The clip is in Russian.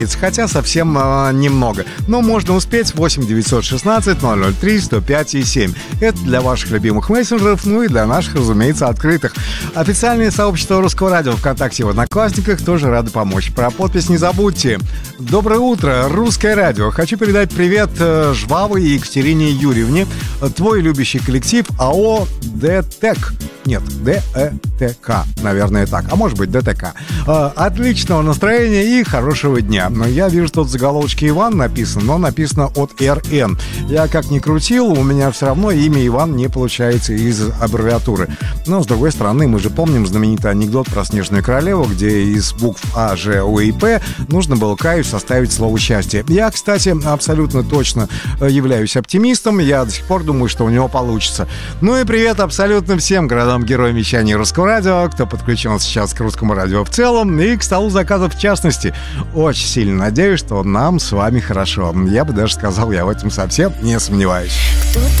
хотя совсем немного. Но можно успеть. 8 916 003 105 и 7. Это для ваших любимых мессенджеров, ну и для наших, разумеется, открытых. Официальное сообщество Русского радио ВКонтакте и в Одноклассниках тоже рады помочь. Про подпись не забудьте. Доброе утро, Русское радио. Хочу передать привет Жвавой и Екатерине Юрьевне. Твой любящий коллектив АО ДТЭК. Нет, ДЭТК, наверное, так. А может быть, ДТК. Отличного настроения и хорошего дня. Но я вижу, тут в заголовочке Иван написано, но написано от РН. Я как ни крутил, у меня все равно имя Иван не получается из аббревиатуры. Но, с другой стороны, мы же помним знаменитый анекдот про Снежную королеву, где из букв А, Ж, О и П нужно было Каю составить слово «счастье». Я, кстати, абсолютно точно являюсь оптимистом. Я до сих пор думаю, что у него получится. Ну и привет абсолютно всем городам-героям вещания Русского радио, кто подключен сейчас к Русскому радио в целом и к столу заказов в частности. Очень сильно надеюсь, что нам с вами хорошо. Я бы даже сказал, я в этом совсем не сомневаюсь.